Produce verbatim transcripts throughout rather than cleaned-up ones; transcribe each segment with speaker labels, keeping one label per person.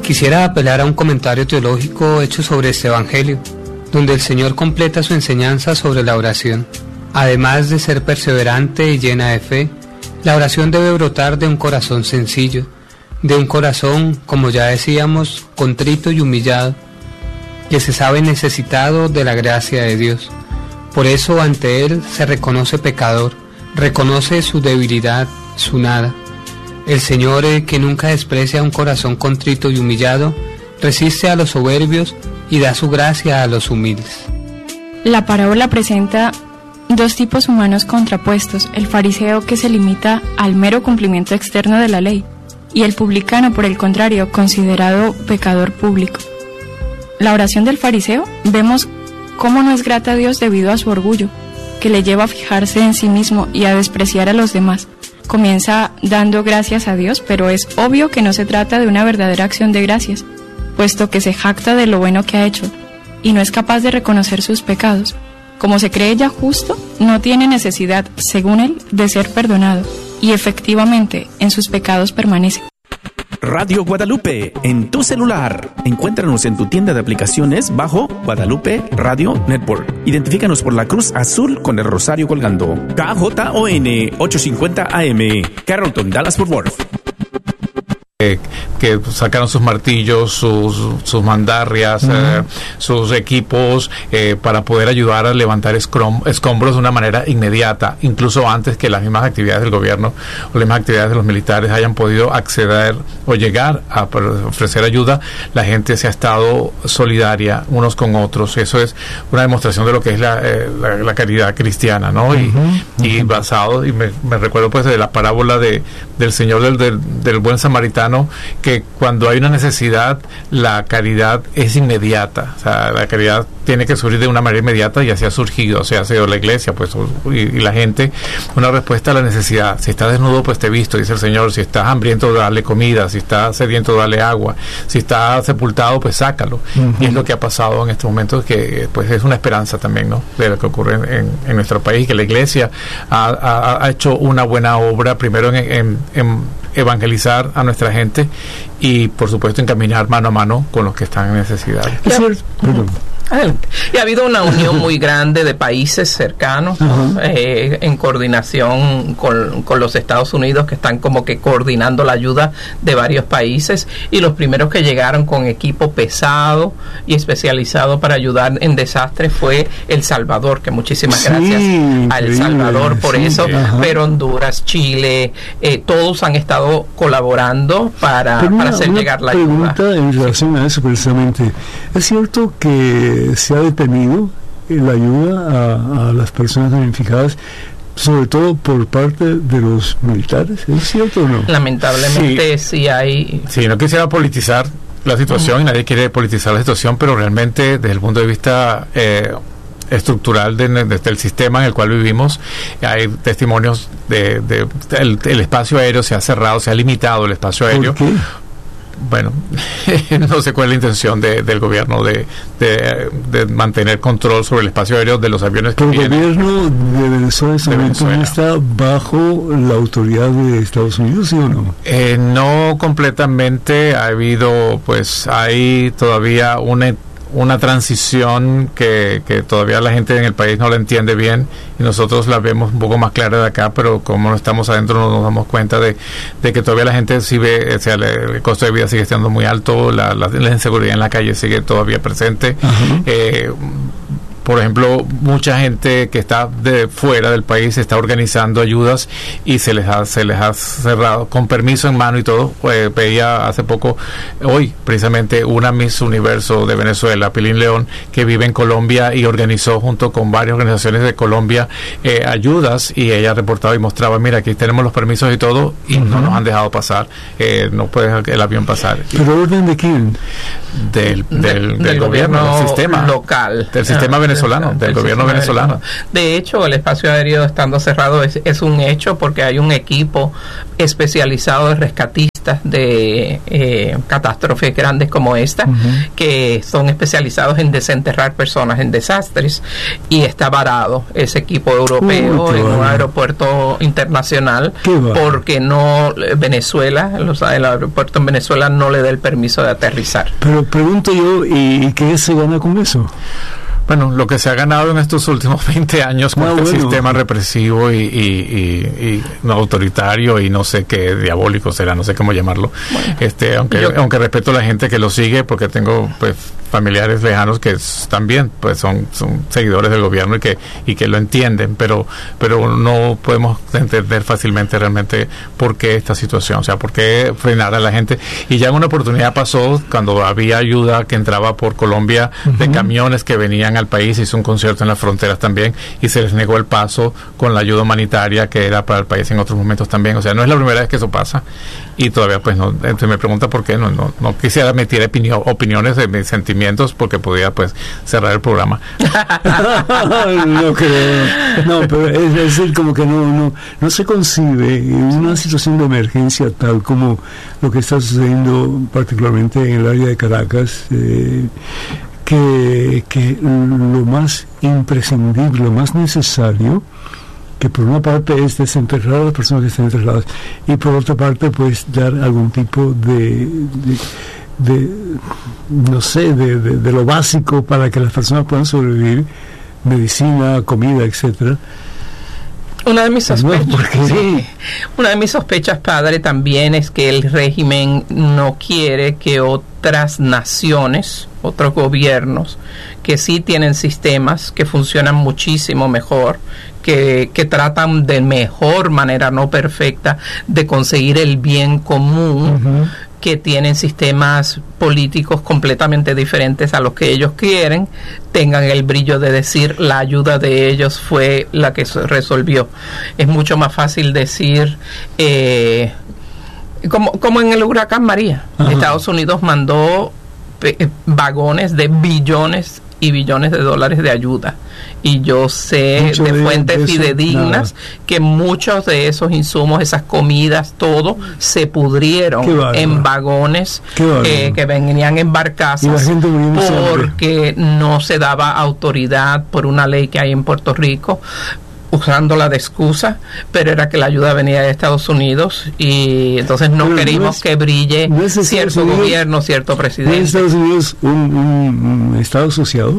Speaker 1: Quisiera apelar a un comentario teológico hecho sobre este Evangelio, donde el Señor completa su enseñanza sobre la oración. Además de ser perseverante y llena de fe, la oración debe brotar de un corazón sencillo, de un corazón, como ya decíamos, contrito y humillado, que se sabe necesitado de la gracia de Dios. Por eso ante Él se reconoce pecador, reconoce su debilidad, su nada. El Señor, eh, que nunca desprecia un corazón contrito y humillado, resiste a los soberbios y da su gracia a los humildes.
Speaker 2: La parábola presenta dos tipos humanos contrapuestos: el fariseo, que se limita al mero cumplimiento externo de la ley, y el publicano, por el contrario, considerado pecador público. La oración del fariseo vemos cómo no es grata a Dios debido a su orgullo, que le lleva a fijarse en sí mismo y a despreciar a los demás. Comienza dando gracias a Dios, pero es obvio que no se trata de una verdadera acción de gracias, puesto que se jacta de lo bueno que ha hecho y no es capaz de reconocer sus pecados. Como se cree ya justo, no tiene necesidad, según él, de ser perdonado, y efectivamente en sus pecados permanece.
Speaker 3: Radio Guadalupe, en tu celular. Encuéntranos en tu tienda de aplicaciones bajo Guadalupe Radio Network. Identifícanos por la cruz azul con el rosario colgando. K J O N ochocientos cincuenta A M, Carrollton, Dallas, Fort Worth.
Speaker 4: Que, que sacaron sus martillos, sus, sus mandarrias, uh-huh. eh, sus equipos eh, para poder ayudar a levantar escrom, escombros de una manera inmediata, incluso antes que las mismas actividades del gobierno o las mismas actividades de los militares hayan podido acceder o llegar a ofrecer ayuda. La gente se ha estado solidaria unos con otros. Eso es una demostración de lo que es la, eh, la, la caridad cristiana, ¿no? Uh-huh. Y, uh-huh. y basado, y me, me recuerdo pues de la parábola de del Señor del, del, del buen samaritano, que cuando hay una necesidad, la caridad es inmediata. O sea, la caridad tiene que surgir de una manera inmediata, y así ha surgido, o sea, ha sido la iglesia, pues, y, y la gente, una respuesta a la necesidad. Si estás desnudo, pues te visto, dice el Señor. Si estás hambriento, dale comida. Si estás sediento, dale agua. Si estás sepultado, pues sácalo. Uh-huh. Y es lo que ha pasado en estos momentos, que pues es una esperanza también, ¿no?, de lo que ocurre en, en, en nuestro país, que la iglesia ha, ha, ha hecho una buena obra, primero en, en, en evangelizar a nuestra gente y, por supuesto, en caminar mano a mano con los que están en necesidad.
Speaker 5: Y ha habido una unión muy grande de países cercanos, ¿no? eh, en coordinación con, con los Estados Unidos, que están como que coordinando la ayuda de varios países, y los primeros que llegaron con equipo pesado y especializado para ayudar en desastres fue El Salvador, que muchísimas sí, gracias a El Salvador por sí, eso, ajá. Pero Honduras, Chile, eh, todos han estado colaborando para,
Speaker 6: una,
Speaker 5: para hacer llegar la
Speaker 6: ayuda.
Speaker 5: ayuda.
Speaker 6: En relación sí. a eso precisamente, ¿es cierto que se ha detenido la ayuda a, a las personas damnificadas, sobre todo por parte de los militares? ¿Es cierto o no?
Speaker 5: Lamentablemente sí, sí hay...
Speaker 4: Sí, no quisiera politizar la situación, uh-huh. Nadie quiere politizar la situación, pero realmente desde el punto de vista eh, estructural de, de, del sistema en el cual vivimos, hay testimonios de, de, de el, el espacio aéreo se ha cerrado, se ha limitado el espacio aéreo.
Speaker 6: ¿Por qué?
Speaker 4: Bueno, no sé cuál es la intención de, del gobierno de, de, de mantener control sobre el espacio aéreo de los aviones que
Speaker 6: el
Speaker 4: vienen.
Speaker 6: El gobierno de Venezuela en ese momento no está bajo la autoridad de Estados Unidos, ¿sí o no?
Speaker 4: Eh, no completamente. Ha habido, pues, hay todavía una una transición que, que todavía la gente en el país no la entiende bien, y nosotros la vemos un poco más clara de acá, pero como no estamos adentro no nos damos cuenta de, de que todavía la gente sí ve, o sea, el, el costo de vida sigue estando muy alto, la, la, la inseguridad en la calle sigue todavía presente. Uh-huh. eh, Por ejemplo, mucha gente que está de fuera del país está organizando ayudas y se les ha se les ha cerrado con permiso en mano y todo. Pues, veía hace poco, hoy precisamente, una Miss Universo de Venezuela, Pilín León, que vive en Colombia y organizó junto con varias organizaciones de Colombia eh, ayudas, y ella reportaba y mostraba, mira, aquí tenemos los permisos y todo, y uh-huh. no nos han dejado pasar, eh, no puede el avión pasar.
Speaker 6: ¿Pero orden de quién?
Speaker 4: Del, del, del,
Speaker 5: del,
Speaker 4: del gobierno,
Speaker 5: gobierno
Speaker 4: del sistema
Speaker 5: local,
Speaker 4: del sistema ah, venezolano. venezolano, del gobierno venezolano.
Speaker 5: De hecho, el espacio aéreo estando cerrado es, es un hecho, porque hay un equipo especializado de rescatistas especialistas de eh, catástrofes grandes como esta, uh-huh. que son especializados en desenterrar personas en desastres, y está varado ese equipo europeo uh, en un aeropuerto internacional porque no Venezuela, los, el aeropuerto en Venezuela no le da el permiso de aterrizar.
Speaker 6: Pero pregunto yo, ¿y qué se gana con eso?
Speaker 4: Bueno, lo que se ha ganado en estos últimos veinte años con no, este bueno. sistema represivo y, y, y, y no autoritario y no sé qué diabólico será, no sé cómo llamarlo. Bueno, este, aunque yo, aunque respeto a la gente que lo sigue, porque tengo pues familiares lejanos que también pues son, son seguidores del gobierno y que y que lo entienden, pero pero no podemos entender fácilmente realmente por qué esta situación, o sea, por qué frenar a la gente. Y ya en una oportunidad pasó cuando había ayuda que entraba por Colombia uh-huh. de camiones que venían al país, hizo un concierto en las fronteras también y se les negó el paso con la ayuda humanitaria que era para el país en otros momentos también. O sea, no es la primera vez que eso pasa y todavía pues no, se me pregunta por qué no no, no quisiera emitir opinio, opiniones de mis sentimientos porque podía pues cerrar el programa.
Speaker 6: No creo, no, pero es decir, como que no, no, no se concibe en una situación de emergencia tal como lo que está sucediendo particularmente en el área de Caracas, eh, Que, que lo más imprescindible, lo más necesario, que por una parte es desenterrar a las personas que están enterradas y por otra parte pues dar algún tipo de, de, de no sé, de, de, de lo básico para que las personas puedan sobrevivir, medicina, comida, etcétera.
Speaker 5: Una de mis sospechas, no, sí, una de mis sospechas, padre, también es que el régimen no quiere que otras naciones, otros gobiernos, que sí tienen sistemas que funcionan muchísimo mejor, que, que tratan de mejor manera, no perfecta, de conseguir el bien común, uh-huh. que tienen sistemas políticos completamente diferentes a los que ellos quieren, tengan el brillo de decir la ayuda de ellos fue la que resolvió. Es mucho más fácil decir, eh, como, como en el huracán María, ajá. Estados Unidos mandó pe- vagones de billones y billones de dólares de ayuda, y yo sé Mucho de fuentes de fidedignas nada. que muchos de esos insumos, esas comidas, todo se pudrieron en vagones eh, que venían en barcazas porque no se daba autoridad por una ley que hay en Puerto Rico, usándola de excusa, pero era que la ayuda venía de Estados Unidos y entonces no pero queríamos no es, que brille no cierto Unidos, gobierno, cierto presidente.
Speaker 6: ¿No es Estados Unidos un, un, un estado asociado?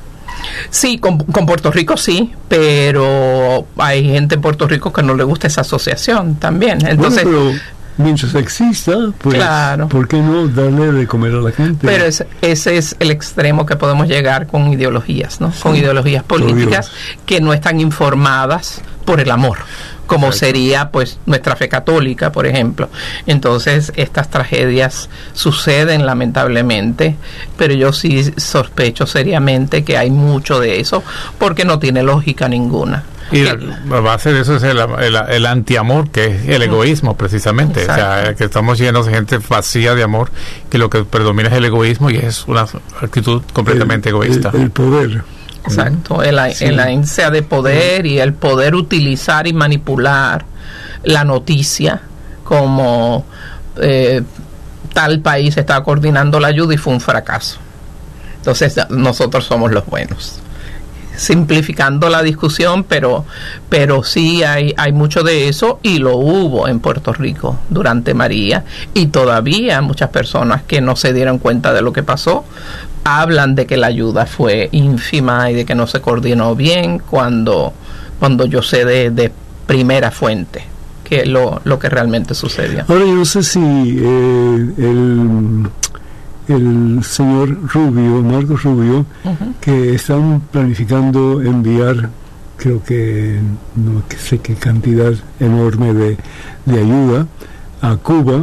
Speaker 5: Sí, con, con Puerto Rico sí, pero hay gente en Puerto Rico que no le gusta esa asociación también. Entonces,
Speaker 6: bueno, pero mientras exista, pues, claro. ¿por qué no darle de comer a la gente?
Speaker 5: Pero es, ese es el extremo que podemos llegar con ideologías, ¿no? Sí. Con ideologías políticas que no están informadas por el amor, como Exacto. sería, pues, nuestra fe católica, por ejemplo. Entonces, estas tragedias suceden lamentablemente, pero yo sí sospecho seriamente que hay mucho de eso, porque no tiene lógica ninguna.
Speaker 4: Y la base de eso es el, el, el antiamor, que es el egoísmo precisamente. Exacto. O sea, que estamos llenos de gente vacía de amor, que lo que predomina es el egoísmo y es una actitud completamente
Speaker 6: el,
Speaker 4: egoísta.
Speaker 6: El, el poder.
Speaker 5: Exacto, el, sí. el ansia de poder y el poder utilizar y manipular la noticia como eh, tal país estaba coordinando la ayuda y fue un fracaso. Entonces nosotros somos los buenos. Simplificando la discusión, pero pero sí hay hay mucho de eso, y lo hubo en Puerto Rico durante María, y todavía muchas personas que no se dieron cuenta de lo que pasó hablan de que la ayuda fue ínfima y de que no se coordinó bien, cuando cuando yo sé de, de primera fuente que lo, lo que realmente sucedió.
Speaker 6: Ahora yo no sé si eh, el el señor Rubio, Marco Rubio, uh-huh. que están planificando enviar, creo que no sé qué cantidad enorme de, de ayuda a Cuba,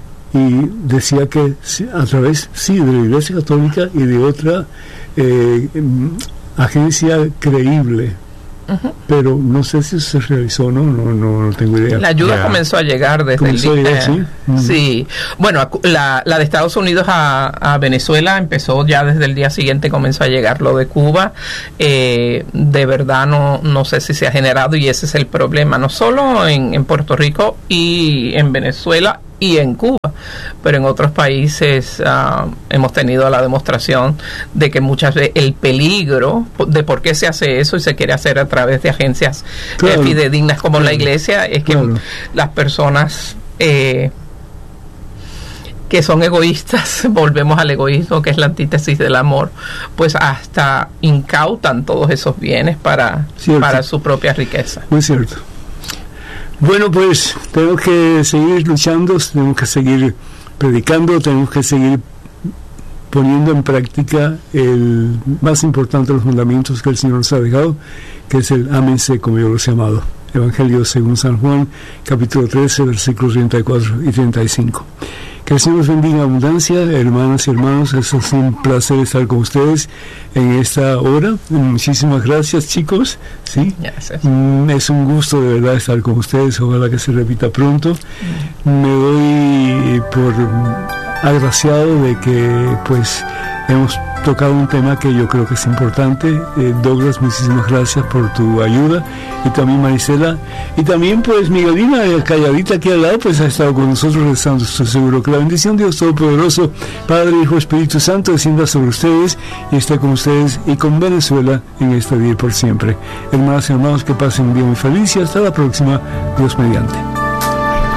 Speaker 6: y decía que a través, sí, de la Iglesia Católica y de otra eh, agencia creíble. Uh-huh. Pero no sé si se realizó o no, no, no, no tengo idea.
Speaker 5: La ayuda yeah. comenzó a llegar desde
Speaker 6: comenzó
Speaker 5: el
Speaker 6: día. ¿Sí? Uh-huh.
Speaker 5: sí, bueno, la, la de Estados Unidos a, a Venezuela empezó ya desde el día siguiente, comenzó a llegar. Lo de Cuba, eh, de verdad no, no sé si se ha generado, y ese es el problema, no solo en, en Puerto Rico y en Venezuela y en Cuba, pero en otros países uh, hemos tenido la demostración de que muchas veces el peligro de por qué se hace eso y se quiere hacer a través de agencias claro. eh, fidedignas como claro. la Iglesia es que claro. las personas eh, que son egoístas, volvemos al egoísmo que es la antítesis del amor, pues hasta incautan todos esos bienes para, para su propia riqueza.
Speaker 6: Muy cierto. Bueno, pues tenemos que seguir luchando, tenemos que seguir predicando, tenemos que seguir poniendo en práctica el más importante de los mandamientos que el Señor nos ha dejado, que es el ámense como yo los he llamado. Evangelio según San Juan, capítulo trece, versículos treinta y cuatro y treinta y cinco. Que el Señor los bendiga en abundancia, hermanas y hermanos. Es un placer estar con ustedes en esta hora. Muchísimas gracias, chicos. ¿Sí?
Speaker 5: Gracias.
Speaker 6: Mm, es un gusto de verdad estar con ustedes. Ojalá que se repita pronto. Mm. Me doy por agraciado de que pues hemos tocado un tema que yo creo que es importante. eh, Douglas, muchísimas gracias por tu ayuda, y también Marisela, y también pues Miguelina, eh, calladita aquí al lado, pues ha estado con nosotros rezando. Estoy seguro que la bendición de Dios Todopoderoso, Padre, Hijo, Espíritu Santo, descienda sobre ustedes y esté con ustedes y con Venezuela en este día y por siempre. Hermanas y hermanos, que pasen un día muy feliz y hasta la próxima, Dios mediante.